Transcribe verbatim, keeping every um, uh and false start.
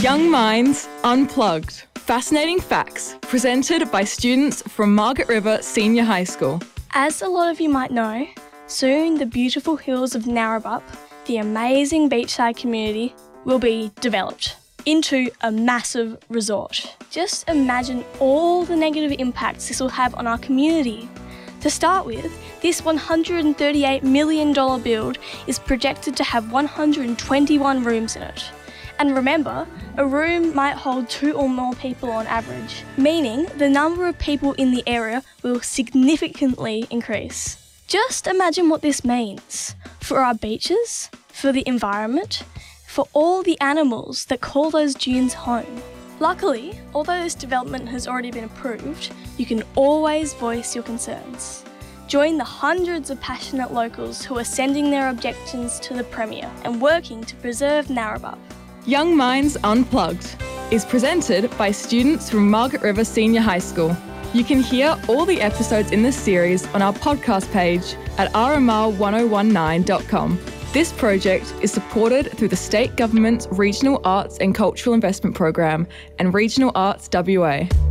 Young Minds Unplugged. Fascinating facts presented by students from Margaret River Senior High School. As a lot of you might know, soon the beautiful hills of Narrabeen, the amazing beachside community, will be developed into a massive resort. Just imagine all the negative impacts this will have on our community. To start with, this one hundred thirty-eight million dollars build is projected to have one hundred twenty-one rooms in it. And remember, a room might hold two or more people on average, meaning the number of people in the area will significantly increase. Just imagine what this means for our beaches, for the environment, for all the animals that call those dunes home. Luckily, although this development has already been approved, you can always voice your concerns. Join the hundreds of passionate locals who are sending their objections to the Premier and working to preserve Narrabeen. Young Minds Unplugged is presented by students from Margaret River Senior High School. You can hear all the episodes in this series on our podcast page at r m r one oh one nine dot com. This project is supported through the State Government's Regional Arts and Cultural Investment Program and Regional Arts W A.